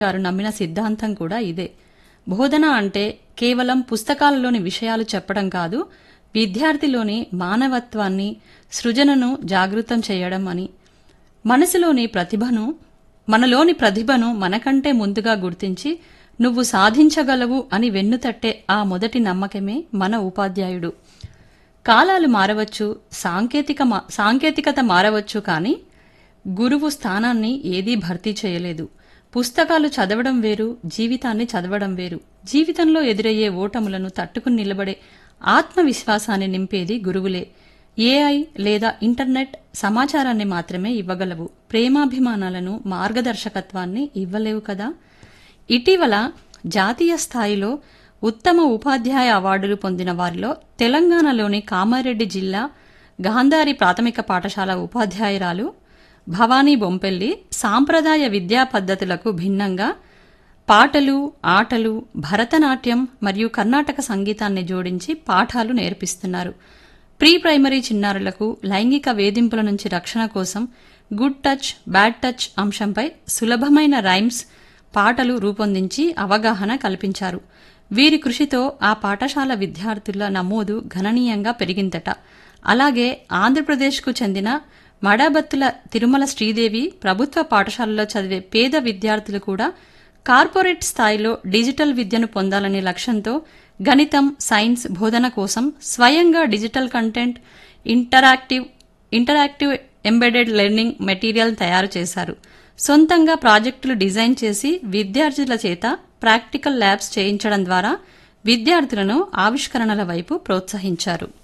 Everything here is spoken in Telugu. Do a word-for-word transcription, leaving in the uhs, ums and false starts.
గారు నమ్మిన సిద్ధాంతం కూడా ఇదే. బోధన అంటే కేవలం పుస్తకాలలోని విషయాలు చెప్పడం కాదు, విద్యార్థిలోని మానవత్వాన్ని, సృజనను జాగృతం చేయడం అని. మనసులోని ప్రతిభను మనలోని ప్రతిభను మనకంటే ముందుగా గుర్తించి నువ్వు సాధించగలవు అని వెన్నుతట్టే ఆ మొదటి నమ్మకమే మన ఉపాధ్యాయుడు. కాలాలు మారవచ్చు, సాంకేతిక సాంకేతికత మారవచ్చు, కానీ గురువు స్థానాన్ని ఏదీ భర్తీ చేయలేదు. పుస్తకాలు చదవడం వేరు, జీవితాన్ని చదవడం వేరు. జీవితంలో ఎదురయ్యే ఓటములను తట్టుకుని నిలబడే ఆత్మవిశ్వాసాన్ని నింపేది గురువులే. ఏఐ లేదా ఇంటర్నెట్ సమాచారాన్ని మాత్రమే ఇవ్వగలవు, ప్రేమాభిమానాలను, మార్గదర్శకత్వాన్ని ఇవ్వలేవు కదా. ఇటీవల జాతీయ స్థాయిలో ఉత్తమ ఉపాధ్యాయ అవార్డులు పొందిన వారిలో తెలంగాణలోని కామారెడ్డి జిల్లా గాంధారి ప్రాథమిక పాఠశాల ఉపాధ్యాయురాలు భవానీ బొంపెల్లి సాంప్రదాయ విద్యా పద్ధతులకు భిన్నంగా పాటలు, ఆటలు, భరతనాట్యం మరియు కర్ణాటక సంగీతాన్ని జోడించి పాఠాలు నేర్పిస్తున్నారు. ప్రీ ప్రైమరీ చిన్నారులకు లైంగిక వేధింపుల నుంచి రక్షణ కోసం గుడ్ టచ్, బ్యాడ్ టచ్ అంశంపై సులభమైన రైమ్స్ పాటలు రూపొందించి అవగాహన కల్పించారు. వీరి కృషితో ఆ పాఠశాల విద్యార్థుల నమోదు గణనీయంగా పెరిగిందట. అలాగే ఆంధ్రప్రదేశ్కు చెందిన మడాబత్తుల తిరుమల శ్రీదేవి ప్రభుత్వ పాఠశాలలో చదివే పేద విద్యార్థులు కూడా కార్పొరేట్ స్థాయిలో డిజిటల్ విద్యను పొందాలనే లక్ష్యంతో గణితం, సైన్స్ బోధన కోసం స్వయంగా digital content, interactive interactive embedded learning material తయారు చేశారు. సొంతంగా ప్రాజెక్టులు డిజైన్ చేసి విద్యార్థుల చేత ప్రాక్టికల్ ల్యాబ్స్ చేయించడం ద్వారా విద్యార్థులను ఆవిష్కరణల వైపు ప్రోత్సహించారు.